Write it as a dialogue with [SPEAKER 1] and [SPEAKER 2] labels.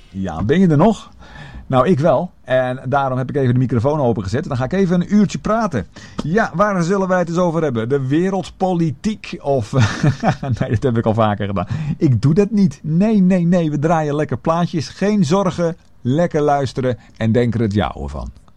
[SPEAKER 1] Ja, ben je er nog? Nou, ik wel. En daarom heb ik even de microfoon opengezet. Dan ga ik even een uurtje praten. Ja, waar zullen wij het eens over hebben? De wereldpolitiek of... nee, dat heb ik al vaker gedaan. Ik doe dat niet. Nee. We draaien lekker plaatjes. Geen zorgen. Lekker luisteren. En denk er het jouwe van.